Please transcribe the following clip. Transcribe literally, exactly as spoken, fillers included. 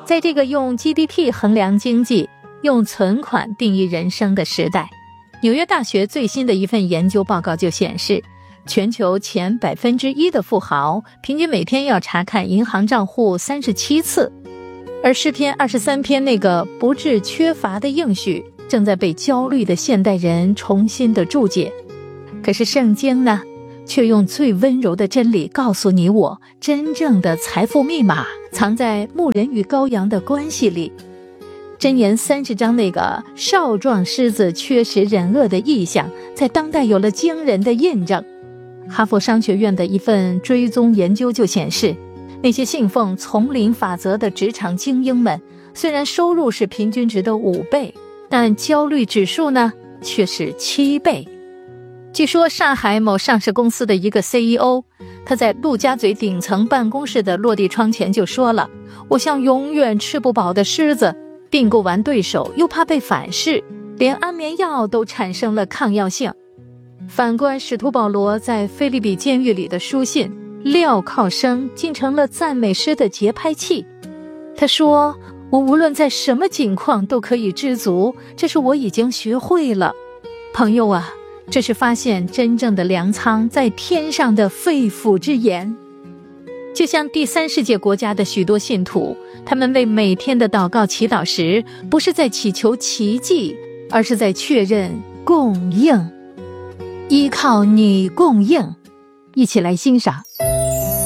在这个用 G D P 衡量经济、用存款定义人生的时代，纽约大学最新的一份研究报告就显示，全球前百分之一的富豪平均每天要查看银行账户三十七次，而诗篇二十三篇那个不致缺乏的应许，正在被焦虑的现代人重新的注解。可是圣经呢，却用最温柔的真理告诉你我，真正的财富密码藏在牧人与羔羊的关系里。箴言三十章那个少壮狮子缺食忍饿的意象，在当代有了惊人的印证。哈佛商学院的一份追踪研究就显示，那些信奉丛林法则的职场精英们，虽然收入是平均值的五倍，但焦虑指数呢，却是七倍。据说上海某上市公司的一个 C E O， 他在陆家嘴顶层办公室的落地窗前就说了，我像永远吃不饱的狮子，并购完对手又怕被反噬，连安眠药都产生了抗药性。反观使徒保罗在腓立比监狱里的书信，镣铐声竟成了赞美诗的节拍器。他说，我无论在什么境况都可以知足，这是我已经学会了。朋友啊，这是发现真正的粮仓在天上的肺腑之言。就像第三世界国家的许多信徒，他们为每天的祷告祈祷时，不是在祈求奇迹，而是在确认供应。依靠你供应，一起来欣赏